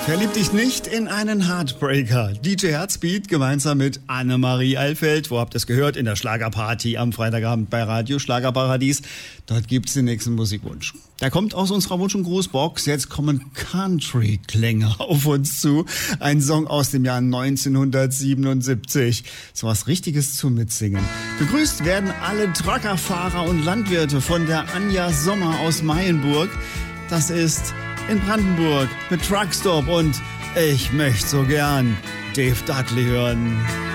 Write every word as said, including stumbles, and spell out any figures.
Verlieb dich nicht in einen Heartbreaker. D J Herzbeat gemeinsam mit Annemarie Alfeld. Wo habt ihr es gehört? In der Schlagerparty am Freitagabend bei Radio Schlagerparadies. Dort gibt's den nächsten Musikwunsch. Der kommt aus unserer Wunsch- und Grußbox. Jetzt kommen Country-Klänge auf uns zu. Ein Song aus dem Jahr neunzehnhundertsiebenundsiebzig. So was Richtiges zum Mitsingen. Begrüßt werden alle Truckerfahrer und Landwirte von der Anja Sommer aus Mayenburg. Das ist in Brandenburg mit Truckstop und ich möchte so gern Dave Dudley hören.